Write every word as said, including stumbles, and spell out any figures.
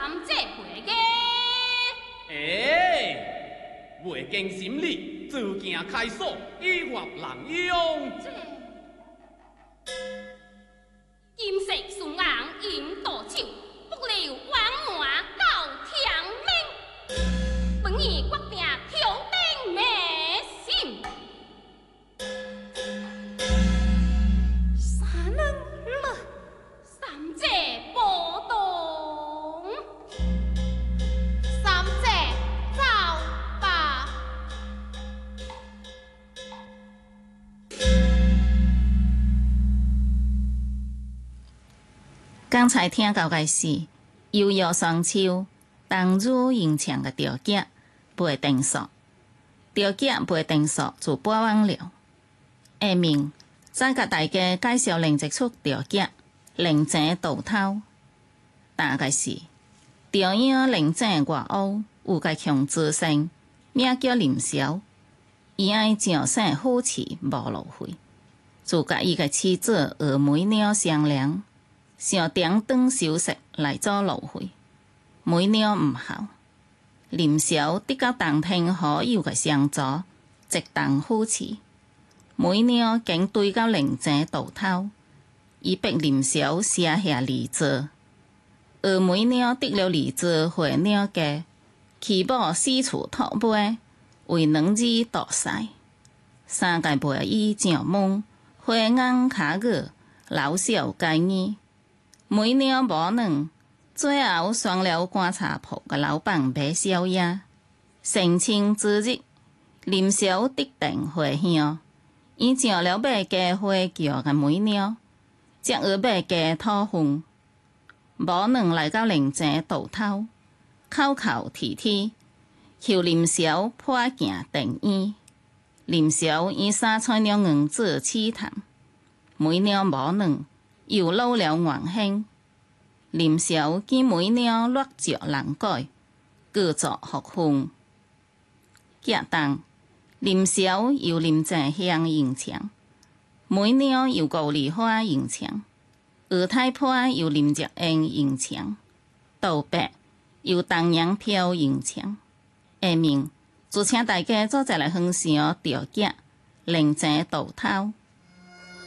者陪嘅。 哎，未经心理，自行开锁，以或难用。 这金色顺硬引导手，不留枉换到天明。本儿决定挑灯灭心。三人了，三者波动， 三者走吧。 刚才听到嘅是悠悠双秋，冬日迎墙嘅调脚背定数，调脚背定数就播放了。下面再甲大家介紹另一出調腳靈井倒頭，大概是調影靈井外屋有個強子姓，名叫林霄，伊愛上省夫妻無路回，就甲伊嘅妻子娥妹鳥商量。想點燈小食來做路費，妹鳥唔好。林霄得到當天好友嘅相助，直當夫妻。妹鳥竟對到靈井倒頭，伊逼林霄寫下離字。而妹鳥得了離字回鳥家，其母四處托背，為兩字度曬。三界背伊上門，花眼卡語，老少皆耳。妹鳥無能，最後選了觀察鋪嘅老闆買宵夜。成親之日，林霄特定回鄉，伊召了買家回叫嘅妹鳥，將而買家討婚。無能來到靈井倒頭，口口啼啼，求林霄破鏡定意。林霄以三千兩銀子試探，妹鳥無能。又老了願興，林霄見妹鳥落腳難改，故作復婚。隔當，林霄又臨井鄉迎牆，妹鳥又高梨花迎牆，二太婆又臨石恩迎牆，道別又東陽飄迎牆。下面就請大家做一個分享調腳靈井倒頭。